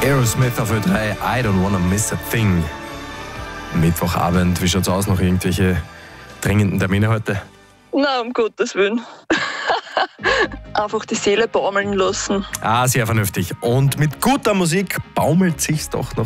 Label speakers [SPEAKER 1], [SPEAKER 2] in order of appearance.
[SPEAKER 1] Aerosmith auf Ö3, I don't wanna miss a thing. Mittwochabend, wie schaut's aus? Noch irgendwelche dringenden Termine heute?
[SPEAKER 2] Na, um Gottes Willen. Einfach die Seele baumeln lassen.
[SPEAKER 1] Ah, sehr vernünftig. Und mit guter Musik baumelt sich's doch noch